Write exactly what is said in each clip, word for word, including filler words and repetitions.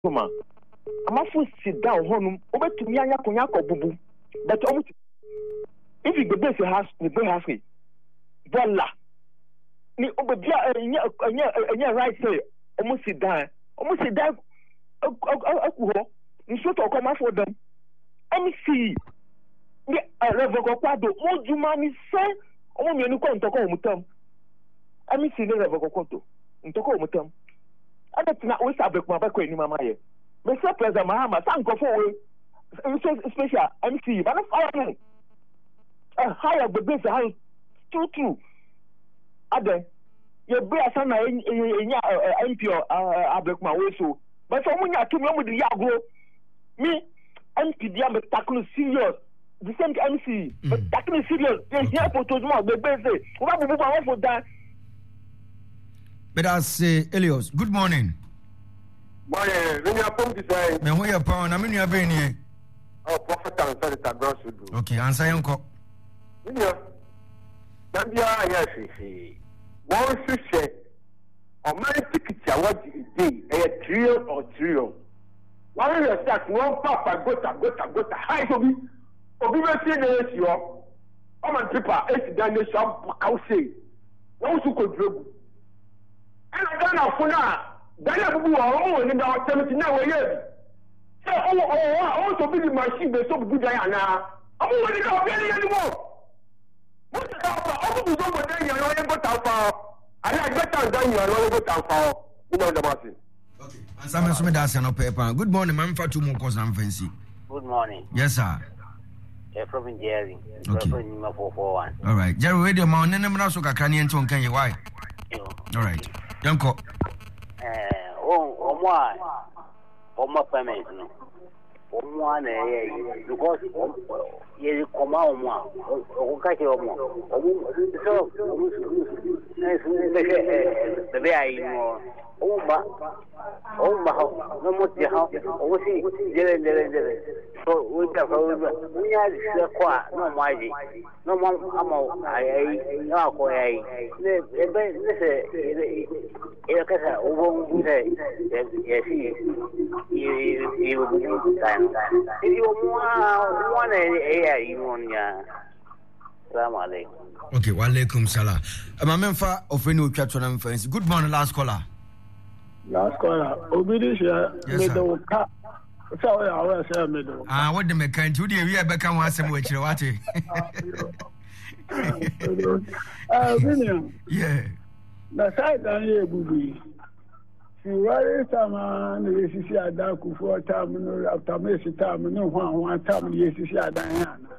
Kuma. Amafu sit down honum. Obetumi anya konya ko bubu. But omu if you go base house, you go house. Voila. Ni obebia enya enya enya right say omu sit down. Omu sit down. Akuho. Nso to come for them. M C. Ni revogo kwado. Mo juma ni say omu mienu ko ntoko omutam. M C ni revogo kwado. Ntoko omutam. Adatina we sabe kuma ba ko ni mama ye. Mister President Mahama thank God for we special M C but fire uh higher the base house true true ade ye be asana enya M P abekuma we so but so munya to me mo di agro me M P dia me tackle serious the same M C but tackle serious they here for to mo the base we ba bubu ba for that. But I say Elios, good morning. Morning, when you are from this side. Me who you pound? I mean you are being here. Oh, prophet and son is a gross to do. Okay, answer your call. You know, Zambia, yes, see. One should say, or my ticket, what is it? A trillion or trillion. One of your stacks, one papa, gota, gota, gota, high to be. Or we will see the issue. Oh, my people, it's done the shop, I'll say. No one could do. And I don't know for now. Dana bubu o ni da seventy nine we ye say o o o to be the machine be so bubu dan ana o mo ni ka o be ni anymore mo ti ka o bubu so mo dan yan lo ye go ta fa ari agbeta dan yan lo ye go ta fa you know the machine. Okay, answer me so me da say no paper. Good morning, man. For two more cause am fancy. Good morning. Yes sir. Eh from Jerry. Okay. From four four one. All right. Jerry radio ma onene me na so kakra ni enton kan ye why? All right. Yanko. Eh, oh, oh, my, oh, my payment, no. Oh, my, because you come out, oh, catch your mom. So, the way I know, oh, my, oh, my, no more, oh, see, there, there, there. So, we have, we have quite no mighty, no more, I'm all, I, no, I, io che sa un say yes you you you time you one eh you on ya Assalamu alaikum. Okay, wa alaikum salam. Ma memfa ofeni otwa to na mfansi. Good morning last caller. Last caller. Obidisha medo ka. So we are say medo. Ah, what the mechanic you dey we be kan wa asem wa kire wate. Ah, William. Yeah. Na side dan ye bubu. Si wari sama na yesisi ada ku for time no after me si time no ho ho time yesisi ada ya na.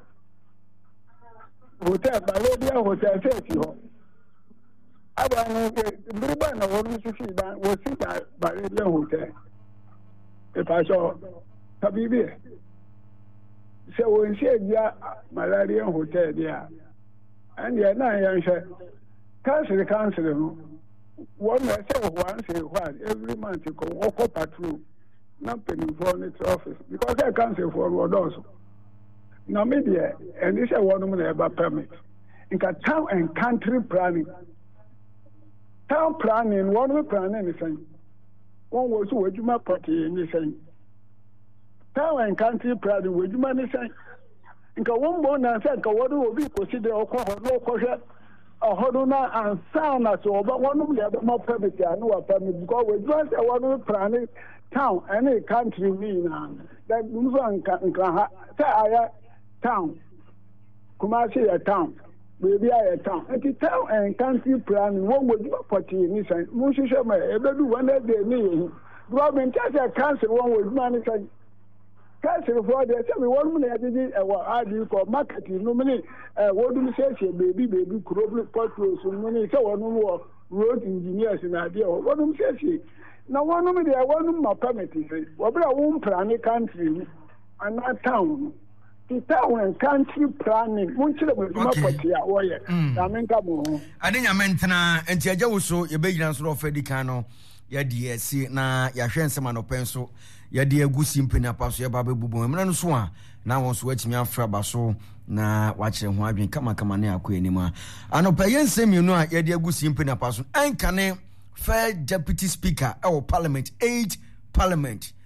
Hotel Balodia Hotel thirty ho. Aba no briba na wo sisi dan wo si da Balodia Hotel. E pa so tabibi. Se wo nse dia Malaria Hotel dia. And ya na ya nse Council, council, one may say once a while, every month you go walk up patrol, not paying for its office, because I cancel for what also. Now, media, and this is one of the permit. In town and country planning, town planning, one way planning is saying, one was with my party in the same. Town and country planning, with money saying, in one bone and said, what will be considered or no question. Hoduna and sound as over one of the other more permit and no permit because we just a one planning town any country mean that Musan can say I town Kumasi a town maybe a town and the town and country planning one would do party in this and Musishama ever do one day me government just a council one would manage Council for the same one minute I did a do for marketing no many what do you say baby baby crop patrols so many so one more road engineers in idea what do you say now one of the one my permit is what I won't plan a country and not town the town and country planning one chile with my party at warrior I mean come on I didn't mention and Tia so your big answer of Edicano ya D S C na ya hwen sema no penso ya de agusi mpeni apaso ya babe bubu emna no so a na won so atimi afra baso na wa kire ho adwen kama kama ne akọ enima anopa yensem yenu a ya de agusi mpeni apaso enkane fair deputy speaker e wo parliament eight parliament